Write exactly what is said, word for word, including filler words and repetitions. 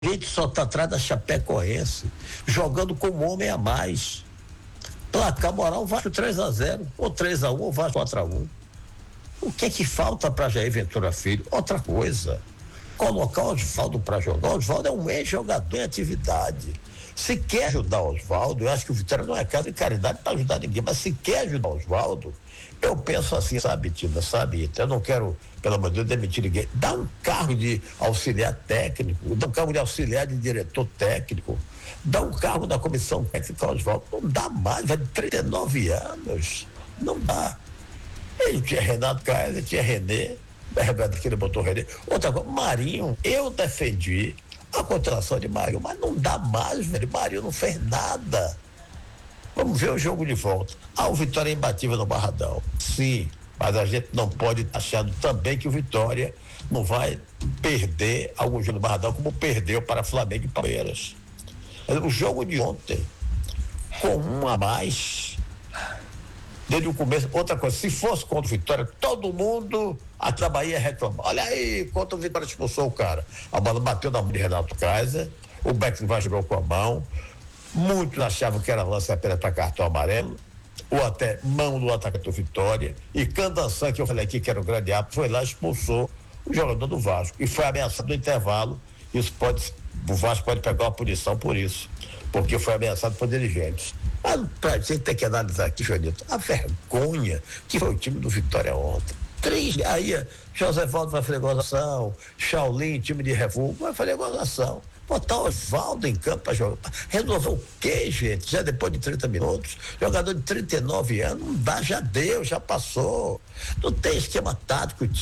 A gente só está atrás da Chapecoense, jogando como homem a mais. Placar moral, Vasco três a zero, ou três a um, ou Vasco quatro a um. O que é que falta para Jair Ventura Filho? Outra coisa, colocar o Oswaldo para jogar. O Oswaldo é um ex-jogador em atividade. Se quer ajudar o Oswaldo, eu acho que o Vitória não é caso de caridade para ajudar ninguém, mas se quer ajudar o Oswaldo, eu penso assim, sabe, Tina, sabe, eu não quero, pelo amor de Deus, demitir ninguém. Dá um cargo de auxiliar técnico, dá um cargo de auxiliar de diretor técnico, dá um cargo da comissão técnica ao Oswaldo. Não dá mais, vai de trinta e nove anos, não dá. Ele tinha Renato Kaiser, tinha René, que ele botou René. Outra coisa, Marinho, eu defendi a contratação de Marinho, mas não dá mais, velho. Marinho não fez nada. Vamos ver o jogo de volta. Ah, o Vitória é imbatível no Barradão. Sim, mas a gente não pode estar achando também que o Vitória não vai perder algum jogo no Barradão, como perdeu para Flamengo e Palmeiras. O jogo de ontem, com um a mais, desde o começo, outra coisa, se fosse contra o Vitória, todo mundo aqui na Bahia reclamar. Olha aí, contra o Vitória expulsou o cara. A bola bateu na mão de Renato Kaiser, o Beck vai jogou com a mão. Muitos achavam que era lance apenas para cartão amarelo, ou até mão do atacante do Vitória. E Candançan, que eu falei aqui que era o grande árbitro, foi lá e expulsou o jogador do Vasco. E foi ameaçado no intervalo. Isso pode, o Vasco pode pegar uma punição por isso, porque foi ameaçado por dirigentes. Mas pra gente tem que analisar aqui, Joanito, a vergonha que foi o time do Vitória ontem. Três, aí José Valdo vai fazer gozação, Shaolin, time de refúgio, vai fazer gozação. Botar o Oswaldo em campo para jogar. Resolver o quê, gente? Já depois de trinta minutos, jogador de trinta e nove anos, não dá, já deu, já passou. Não tem esquema tático.